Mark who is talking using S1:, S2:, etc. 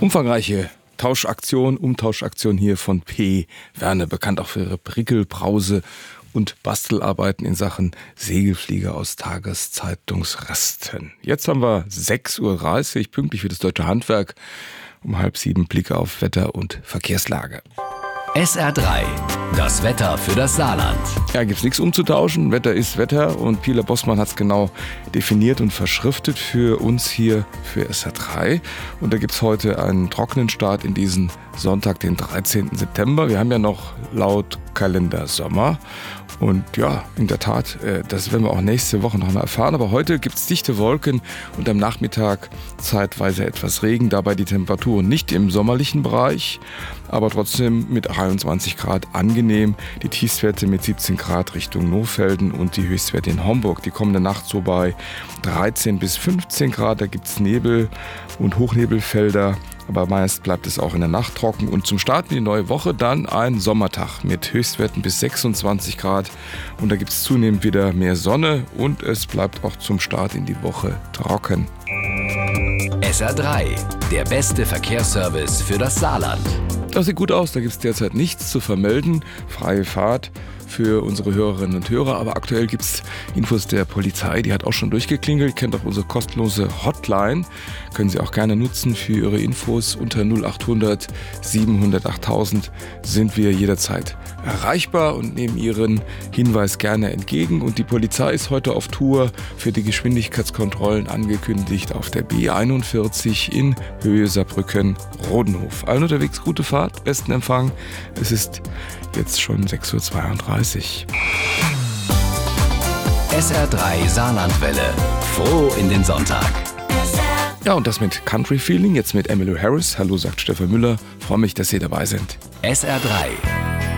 S1: Umfangreiche Umtauschaktion hier von P. Verne, bekannt auch für ihre Prickelbrause und Bastelarbeiten in Sachen Segelflieger aus Tageszeitungsresten. Jetzt haben wir 6.30 Uhr, pünktlich für das deutsche Handwerk. Um 6:30 Blicke auf Wetter und Verkehrslage.
S2: SR3, das Wetter für das Saarland.
S1: Ja, gibt's nichts umzutauschen. Wetter ist Wetter und Pieler Bossmann hat es genau definiert und verschriftet für uns hier für SR3. Und da gibt's heute einen trockenen Start in diesen Sonntag, den 13. September. Wir haben ja noch laut Kalender Sommer. Und ja, in der Tat, das werden wir auch nächste Woche noch mal erfahren. Aber heute gibt es dichte Wolken und am Nachmittag zeitweise etwas Regen. Dabei die Temperaturen nicht im sommerlichen Bereich, aber trotzdem mit 23 Grad angenehm. Die Tiefstwerte mit 17 Grad Richtung Nohfelden und die Höchstwerte in Homburg. Die kommende Nacht so bei 13 bis 15 Grad. Da gibt es Nebel und Hochnebelfelder. Aber meist bleibt es auch in der Nacht trocken. Und zum Start in die neue Woche dann ein Sommertag mit Höchstwerten bis 26 Grad. Und da gibt es zunehmend wieder mehr Sonne und es bleibt auch zum Start in die Woche trocken.
S2: SR3, der beste Verkehrsservice für das Saarland.
S1: Das sieht gut aus, da gibt es derzeit nichts zu vermelden. Freie Fahrt für unsere Hörerinnen und Hörer. Aber aktuell gibt es Infos der Polizei, die hat auch schon durchgeklingelt. Kennt auch unsere kostenlose Hotline. Können Sie auch gerne nutzen für Ihre Infos. Unter 0800 700 8000 sind wir jederzeit erreichbar und nehmen Ihren Hinweis gerne entgegen. Und die Polizei ist heute auf Tour für die Geschwindigkeitskontrollen angekündigt auf der B41 in Höhe Saarbrücken-Rodenhof. Allen unterwegs gute Fahrt, besten Empfang. Es ist jetzt schon 6.32 Uhr.
S2: SR3 Saarlandwelle. Froh in den Sonntag.
S1: Ja, und das mit Country Feeling, jetzt mit Emmylou Harris. Hallo, sagt Stefan Müller. Freue mich, dass Sie dabei sind.
S2: SR3.